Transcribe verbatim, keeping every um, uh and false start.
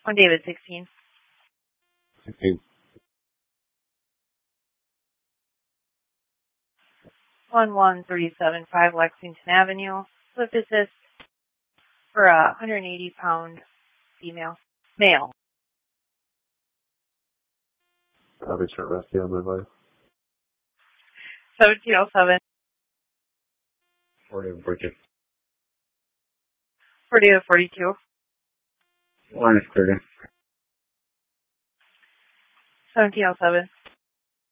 On David, sixteen. sixteen. one one three seven five Lexington Avenue. Swift assist for a one hundred eighty pound female. Male. Probably start resting on my life. seventeen oh seven. forty and forty-two. forty to forty-two. Line is thirty. seventeen oh seven.